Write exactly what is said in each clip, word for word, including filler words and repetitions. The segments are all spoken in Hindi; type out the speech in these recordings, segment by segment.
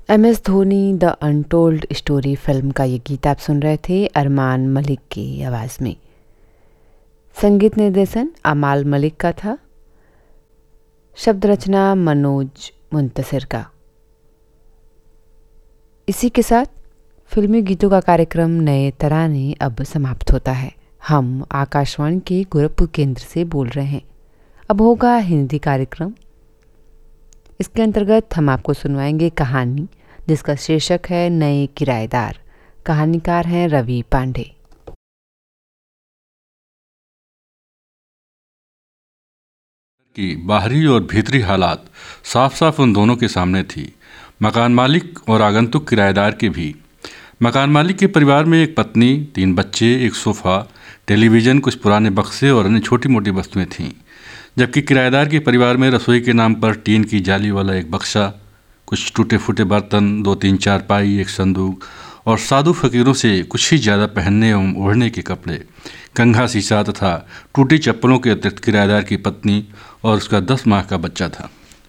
M S Dhoni the untold story film का ये गीत आप सुन रहे थे अरमान मलिक की आवाज़ में। संगीत निर्देशन अमाल मलिक का था, शब्द रचना मनोज मुंतसिर का। इसी के साथ फिल्मी गीतों का कार्यक्रम नए तराने अब समाप्त होता है। हम आकाशवाणी के गोरखपुर केंद्र से बोल रहे हैं। अब होगा हिंदी कार्यक्रम। इसके अंतर्गत हम आपको सुनवाएंगे कहानी जिसका शीर्षक है नए किराएदार। कहानीकार हैं रवि पांडे। की बाहरी और भीतरी हालात साफ साफ उन दोनों के सामने थी, मकान मालिक और आगंतुक किराएदार के भी। मकान मालिक के परिवार में एक पत्नी, तीन बच्चे, एक सोफ़ा, टेलीविज़न, कुछ पुराने बक्से और अन्य छोटी मोटी वस्तुएं थीं, जबकि किराएदार के परिवार में रसोई के नाम पर टीन की जाली वाला एक बक्सा, कुछ टूटे फूटे बर्तन, दो तीन चारपाई, एक संदूक और साधु फकीरों से कुछ ही ज़्यादा पहनने एवं ओढ़ने के कपड़े, कंघा शीशा तथा टूटी चप्पलों के अतिरिक्त किराएदार की पत्नी और उसका दस माह का बच्चा था।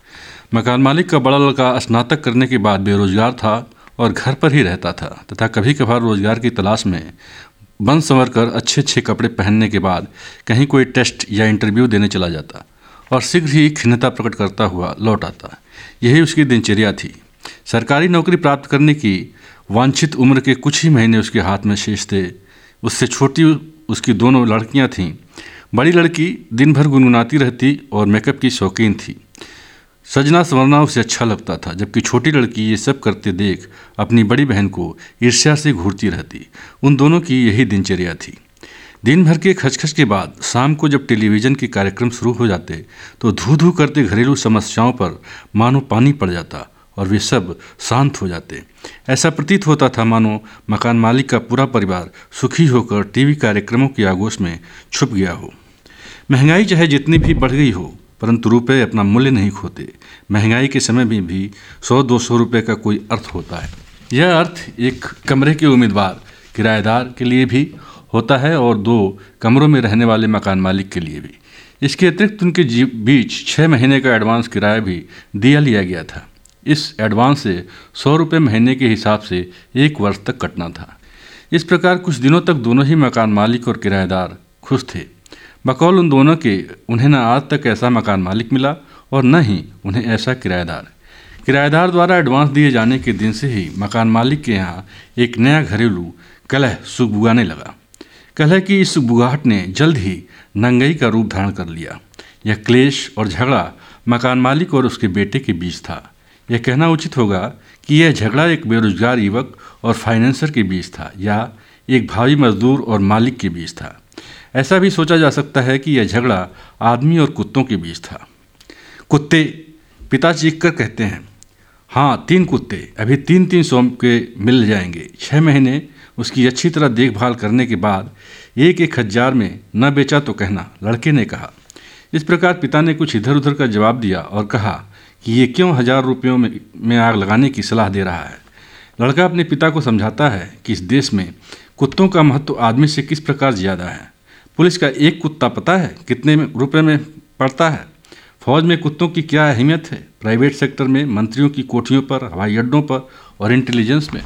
मकान मालिक का बड़ा लड़का स्नातक करने के बाद बेरोजगार था और घर पर ही रहता था तथा कभी कभार रोजगार की तलाश में बन संवर कर अच्छे अच्छे कपड़े पहनने के बाद कहीं कोई टेस्ट या इंटरव्यू देने चला जाता और शीघ्र ही खिन्नता प्रकट करता हुआ लौट आता। यही उसकी दिनचर्या थी। सरकारी नौकरी प्राप्त करने की वांछित उम्र के कुछ ही महीने उसके हाथ में शेष थे। उससे छोटी उसकी दोनों लड़कियां थीं। बड़ी लड़की दिन भर गुनगुनाती रहती और मेकअप की शौकीन थी। सजना संवरना उसे अच्छा लगता था, जबकि छोटी लड़की ये सब करते देख अपनी बड़ी बहन को ईर्ष्या से घूरती रहती। उन दोनों की यही दिनचर्या थी। दिन भर के खचखच के बाद शाम को जब टेलीविज़न के कार्यक्रम शुरू हो जाते तो धू धू करते घरेलू समस्याओं पर मानो पानी पड़ जाता और वे सब शांत हो जाते। ऐसा प्रतीत होता था मानो मकान मालिक का पूरा परिवार सुखी होकर टीवी कार्यक्रमों की आगोश में छुप गया हो। महंगाई चाहे जितनी भी बढ़ गई हो, परंतु रुपए अपना मूल्य नहीं खोते। महंगाई के समय में भी सौ दो सौ रुपये का कोई अर्थ होता है। यह अर्थ एक कमरे के उम्मीदवार किराएदार के लिए भी होता है और दो कमरों में रहने वाले मकान मालिक के लिए भी। इसके अतिरिक्त उनके बीच छः महीने का एडवांस किराया भी दिया लिया गया था। इस एडवांस से सौ रुपये महीने के हिसाब से एक वर्ष तक कटना था। इस प्रकार कुछ दिनों तक दोनों ही मकान मालिक और किराएदार खुश थे। बकौल उन दोनों के उन्हें न आज तक ऐसा मकान मालिक मिला और न ही उन्हें ऐसा किराएदार। किराएदार द्वारा एडवांस दिए जाने के दिन से ही मकान मालिक के यहाँ एक नया घरेलू कलह सुगबुगाने लगा। कलह की इस बुगाहट ने जल्द ही नंगई का रूप धारण कर लिया। यह क्लेश और झगड़ा मकान मालिक और उसके बेटे के बीच था। यह कहना उचित होगा कि यह झगड़ा एक बेरोजगार युवक और फाइनेंसर के बीच था या एक भावी मजदूर और मालिक के बीच था। ऐसा भी सोचा जा सकता है कि यह झगड़ा आदमी और कुत्तों के बीच था। कुत्ते, पिता चीख कर कहते हैं, हाँ तीन कुत्ते अभी तीन तीन सौ के मिल जाएंगे। छः महीने उसकी अच्छी तरह देखभाल करने के बाद एक एक हजार में न बेचा तो कहना, लड़के ने कहा। इस प्रकार पिता ने कुछ इधर उधर का जवाब दिया और कहा कि ये क्यों हजार रुपयों में, में आग लगाने की सलाह दे रहा है। लड़का अपने पिता को समझाता है कि इस देश में कुत्तों का महत्व आदमी से किस प्रकार ज़्यादा है। पुलिस का एक कुत्ता पता है कितने में रुपये में पड़ता है? फौज में कुत्तों की क्या अहमियत है? प्राइवेट सेक्टर में मंत्रियों की कोठियों पर, हवाई अड्डों पर और इंटेलिजेंस में।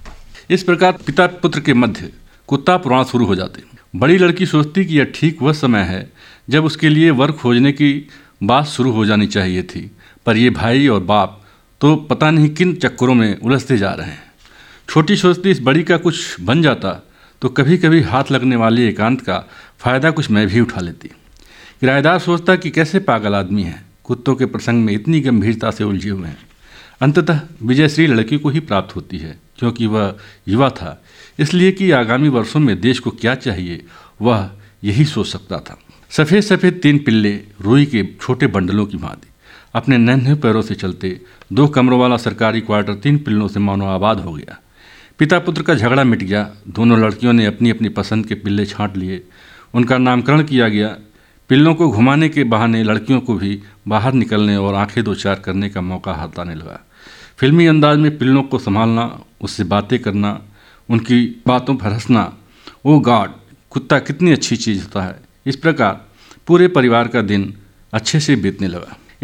इस प्रकार पिता पुत्र के मध्य कुत्ता पुराण शुरू हो जाते। बड़ी लड़की सोचती कि यह ठीक वह समय है जब उसके लिए वर खोजने की बात शुरू हो जानी चाहिए थी, पर ये भाई और बाप तो पता नहीं किन चक्करों में उलझते जा रहे हैं। छोटी सोचती इस बड़ी का कुछ बन जाता तो कभी कभी हाथ लगने वाले एकांत का फ़ायदा कुछ मैं भी उठा लेती। किराएदार सोचता कि कैसे पागल आदमी है, कुत्तों के प्रसंग में इतनी गंभीरता से उलझे हुए हैं। अंततः विजयश्री लड़की को ही प्राप्त होती है, क्योंकि वह युवा था, इसलिए कि आगामी वर्षों में देश को क्या चाहिए वह यही सोच सकता था। सफ़ेद सफ़ेद तीन पिल्ले रुई के छोटे बंडलों की भांति अपने नन्हे पैरों से चलते दो कमरों वाला सरकारी क्वार्टर तीन पिल्लों से मानो आबाद हो गया। पिता पुत्र का झगड़ा मिट गया। दोनों लड़कियों ने अपनी अपनी पसंद के पिल्ले छांट लिए। उनका नामकरण किया गया। पिल्लों को घुमाने के बहाने लड़कियों को भी बाहर निकलने और आंखें दो चार करने का मौका हाथ आने लगा। फिल्मी अंदाज में पिल्लों को संभालना, उससे बातें करना, उनकी बातों पर हंसना, ओ गॉड, कुत्ता कितनी अच्छी चीज़ होता है। इस प्रकार पूरे परिवार का दिन अच्छे से बीतने लगा।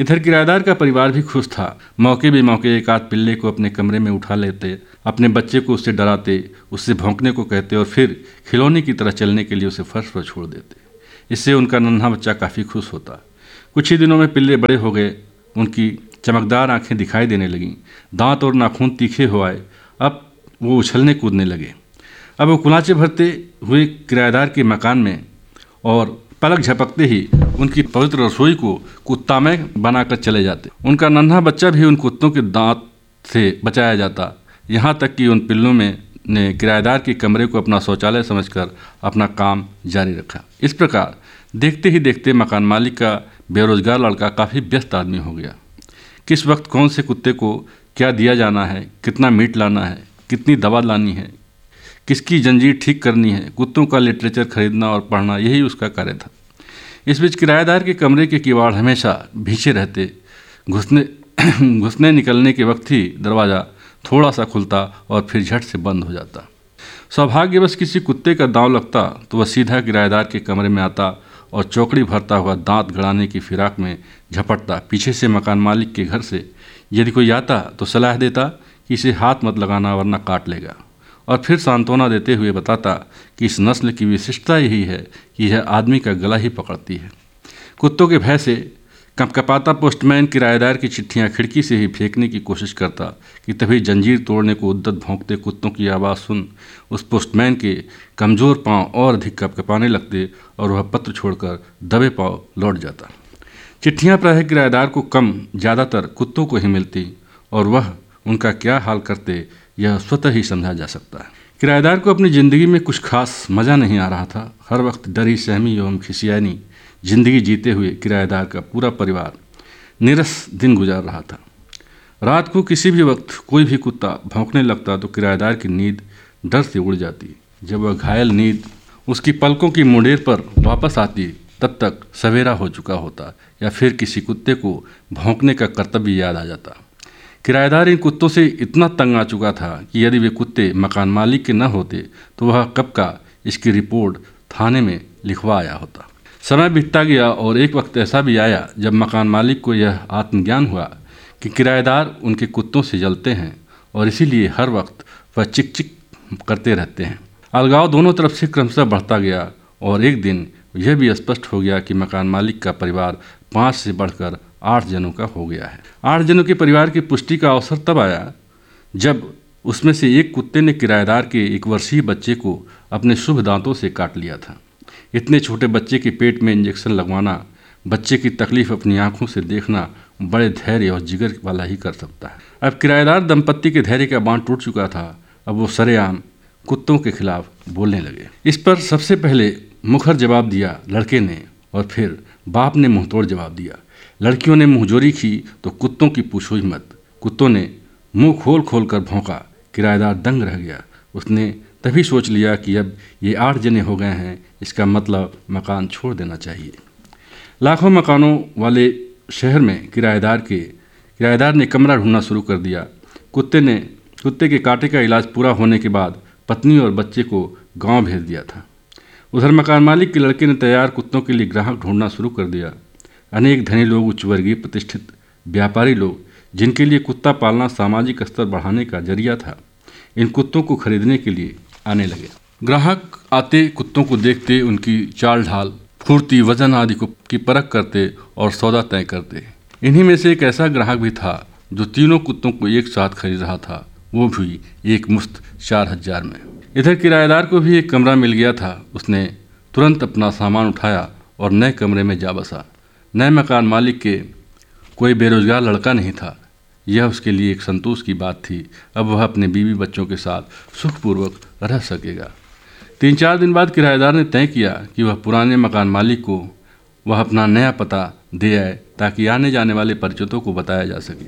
इधर किराएदार का परिवार भी खुश था। मौके बेमौके एक आध पिल्ले को अपने कमरे में उठा लेते, अपने बच्चे को उससे डराते, उससे भौंकने को कहते और फिर खिलौने की तरह चलने के लिए उसे फर्श पर छोड़ देते। इससे उनका नन्हा बच्चा काफ़ी खुश होता। कुछ ही दिनों में पिल्ले बड़े हो गए, उनकी चमकदार आंखें दिखाई देने लगीं, दांत और नाखून तीखे हो आए। अब वो उछलने कूदने लगे। अब वो कुलाचे भरते हुए किराएदार के मकान में और पलक झपकते ही उनकी पवित्र रसोई को कुत्तामय बनाकर चले जाते। उनका नन्हा बच्चा भी उन कुत्तों के दांत से बचाया जाता। यहाँ तक कि उन पिल्लों में ने किराएदार के कमरे को अपना शौचालय समझकर अपना काम जारी रखा। इस प्रकार देखते ही देखते मकान मालिक का बेरोजगार लड़का काफ़ी व्यस्त आदमी हो गया। किस वक्त कौन से कुत्ते को क्या दिया जाना है, कितना मीट लाना है, कितनी दवा लानी है, किसकी जंजीर ठीक करनी है, कुत्तों का लिटरेचर खरीदना और पढ़ना, यही उसका कार्य था। इस बीच किराएदार के कमरे के किवाड़ हमेशा भींचे रहते। घुसने घुसने निकलने के वक्त ही दरवाज़ा थोड़ा सा खुलता और फिर झट से बंद हो जाता। सौभाग्यवश किसी कुत्ते का दांव लगता तो वह सीधा किराएदार के कमरे में आता और चौकड़ी भरता हुआ दांत गड़ाने की फिराक में झपटता। पीछे से मकान मालिक के घर से यदि कोई आता तो सलाह देता कि इसे हाथ मत लगाना वरना काट लेगा, और फिर सांत्वना देते हुए बताता कि इस नस्ल की विशिष्टता यही है कि यह आदमी का गला ही पकड़ती है। कुत्तों के भय से कपकपाता पोस्टमैन किराएदार की चिट्ठियां खिड़की से ही फेंकने की कोशिश करता कि तभी जंजीर तोड़ने को उद्दत भौंकते कुत्तों की आवाज़ सुन उस पोस्टमैन के कमज़ोर पांव और अधिक कपकपाने लगते और वह पत्र छोड़कर दबे पांव लौट जाता। चिट्ठियां प्रायः किराएदार को कम ज़्यादातर कुत्तों को ही मिलती और वह उनका क्या हाल करते यह स्वतः ही समझा जा सकता है। किराएदार को अपनी ज़िंदगी में कुछ खास मज़ा नहीं आ रहा था। हर वक्त डरी सहमी एवं खिसियानी जिंदगी जीते हुए किराएदार का पूरा परिवार नीरस दिन गुजार रहा था। रात को किसी भी वक्त कोई भी कुत्ता भौंकने लगता तो किराएदार की नींद डर से उड़ जाती। जब वह घायल नींद उसकी पलकों की मुंडेर पर वापस आती तब तक सवेरा हो चुका होता या फिर किसी कुत्ते को भौंकने का कर्तव्य याद आ जाता। किराएदार इन कुत्तों से इतना तंग आ चुका था कि यदि वे कुत्ते मकान मालिक के न होते तो वह कब का इसकी रिपोर्ट थाने में लिखवा आया होता। समय बीतता गया और एक वक्त ऐसा भी आया जब मकान मालिक को यह आत्मज्ञान हुआ कि किराएदार उनके कुत्तों से जलते हैं और इसीलिए हर वक्त वह चिक चिक करते रहते हैं। अलगाव दोनों तरफ से क्रमशः बढ़ता गया और एक दिन यह भी स्पष्ट हो गया कि मकान मालिक का परिवार पाँच से बढ़कर आठ जनों का हो गया है। आठ जनों के परिवार की पुष्टि का अवसर तब आया जब उसमें से एक कुत्ते ने किराएदार के एक वर्षीय बच्चे को अपने शुभ दांतों से काट लिया था। इतने छोटे बच्चे के पेट में इंजेक्शन लगवाना, बच्चे की तकलीफ अपनी आंखों से देखना बड़े धैर्य और जिगर वाला ही कर सकता है। अब किराएदार दंपत्ति के धैर्य का बांध टूट चुका था। अब वो सरेआम कुत्तों के खिलाफ बोलने लगे। इस पर सबसे पहले मुखर जवाब दिया लड़के ने और फिर बाप ने मुंहतोड़ जवाब दिया। लड़कियों ने मुंहजोरी की तो कुत्तों की पूछो ही मत। कुत्तों ने मुंह खोल खोल कर भौंका। किराएदार दंग रह गया। उसने तभी सोच लिया कि अब ये आठ जने हो गए हैं, इसका मतलब मकान छोड़ देना चाहिए। लाखों मकानों वाले शहर में किराएदार के किराएदार ने कमरा ढूंढना शुरू कर दिया। कुत्ते ने कुत्ते के कांटे का इलाज पूरा होने के बाद पत्नी और बच्चे को गांव भेज दिया था। उधर मकान मालिक के लड़के ने तैयार कुत्तों के लिए ग्राहक ढूंढना शुरू कर दिया। अनेक धनी लोग, उच्च वर्गीय प्रतिष्ठित व्यापारी लोग, जिनके लिए कुत्ता पालना सामाजिक स्तर बढ़ाने का जरिया था, इन कुत्तों को खरीदने के लिए आने लगे। ग्राहक आते कुत्तों को देखते, उनकी चाल ढाल, फुर्ती, वजन आदि को की परख करते और सौदा तय करते। इन्हीं में से एक ऐसा ग्राहक भी था जो तीनों कुत्तों को एक साथ खरीद रहा था, वो भी एक मुश्त चार हजार में। इधर किराएदार को भी एक कमरा मिल गया था। उसने तुरंत अपना सामान उठाया और नए कमरे में जा बसा। नए मकान मालिक के कोई बेरोजगार लड़का नहीं था। यह उसके लिए एक संतोष की बात थी। अब वह अपने बीवी बच्चों के साथ सुखपूर्वक रह सकेगा। तीन चार दिन बाद किराएदार ने तय किया कि वह पुराने मकान मालिक को वह अपना नया पता दे आए ताकि आने जाने वाले परिचितों को बताया जा सके।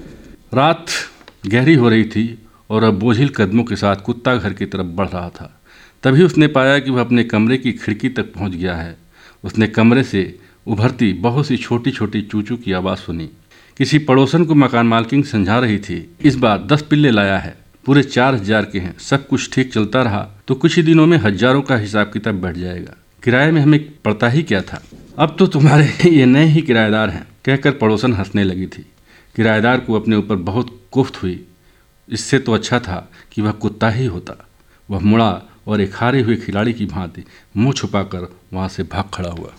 रात गहरी हो रही थी और अब बोझिल कदमों के साथ कुत्ता घर की तरफ बढ़ रहा था। तभी उसने पाया कि वह अपने कमरे की खिड़की तक पहुंच गया है। उसने कमरे से उभरती बहुत सी छोटी छोटी चूचू की आवाज़ सुनी। किसी पड़ोसन को मकान मालकिन समझा रही थी, इस बार दस पिल्ले लाया है, पूरे चार हजार के हैं। सब कुछ ठीक चलता रहा तो कुछ ही दिनों में हजारों का हिसाब किताब बैठ जाएगा। किराए में हमें पड़ता ही क्या था। अब तो तुम्हारे ये नए ही किराएदार हैं, कहकर पड़ोसन हंसने लगी थी। किराएदार को अपने ऊपर बहुत कुफ्त हुई। इससे तो अच्छा था कि वह कुत्ता ही होता। वह मुड़ा और एक हारे हुए खिलाड़ी की भांति मुंह छुपाकर वहां से भाग खड़ा हुआ।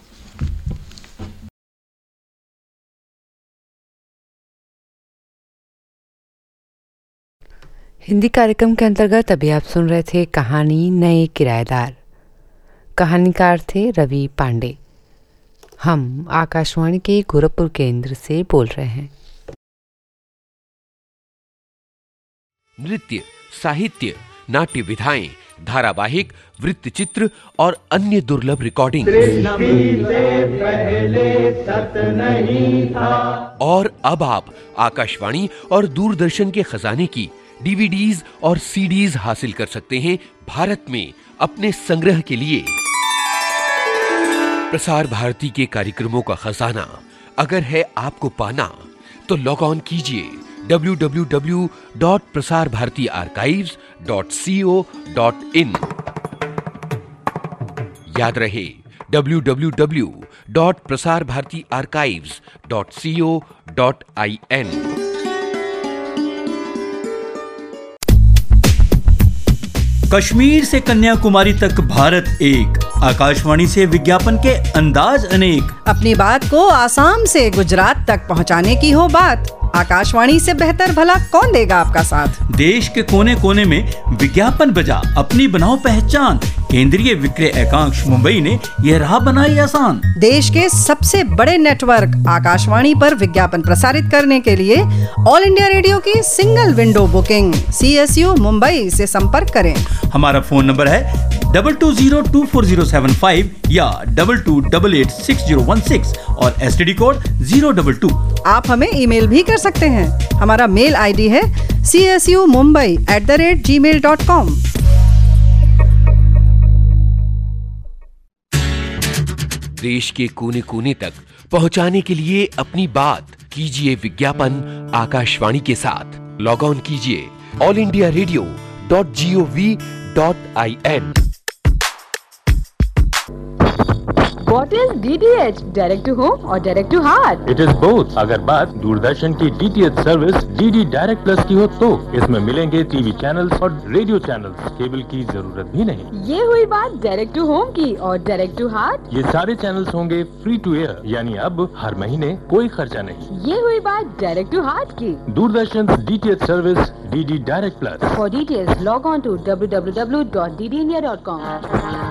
हिंदी कार्यक्रम के अंतर्गत अभी आप सुन रहे थे कहानी नए किराएदार। कहानीकार थे रवि पांडे। हम आकाशवाणी के गोरखपुर केंद्र से बोल रहे हैं। नृत्य, साहित्य, नाट्य विधाएं, धारावाहिक, वृत्तचित्र और अन्य दुर्लभ रिकॉर्डिंग और अब आप आकाशवाणी और दूरदर्शन के खजाने की डीवीडीज और सीडीज हासिल कर सकते हैं भारत में अपने संग्रह के लिए। प्रसार भारती के कार्यक्रमों का खजाना अगर है आपको पाना तो लॉग ऑन कीजिए W W W dot Prasar Bharati archives dot C O dot in. याद रहे W W W dot Prasar Bharati archives dot C O dot I N. Kashmir से कन्याकुमारी तक भारत एक, आकाशवाणी से विज्ञापन के अंदाज अनेक। अपनी बात को आसाम से गुजरात तक पहुंचाने की हो बात, आकाशवाणी से बेहतर भला कौन देगा आपका साथ। देश के कोने कोने में विज्ञापन बजा अपनी बनाओ पहचान। केंद्रीय विक्रय एकांश मुंबई ने यह राह बनाई आसान। देश के सबसे बड़े नेटवर्क आकाशवाणी पर विज्ञापन प्रसारित करने के लिए ऑल इंडिया रेडियो की single window booking C S U Mumbai से संपर्क करें। हमारा फोन नंबर है double two zero to four zero seven five या double two double eight six zero one six और S T D code zero double two. आप हमें ईमेल भी कर सकते हैं। हमारा मेल आईडी है C S U Mumbai at the rate ji mail dot com. देश के कोने कोने तक पहुंचाने के लिए अपनी बात कीजिए विज्ञापन आकाशवाणी के साथ। लॉग ऑन कीजिए all India radio dot G O V dot I N. What is D T H? Direct to home or direct to heart? It is both। अगर बात दूरदर्शन की D T H service D D direct plus की हो तो इसमें मिलेंगे टीवी चैनल्स और रेडियो चैनल्स। केबल की जरूरत भी नहीं। ये हुई बात डायरेक्ट टू होम की। और डायरेक्ट टू हार्ट, ये सारे चैनल्स होंगे फ्री टू एयर, यानी अब हर महीने कोई खर्चा नहीं। ये हुई बात डायरेक्ट टू हार्ट की। Doordarshan D T H service D D direct plus. For details log on to W W W dot D D India dot com.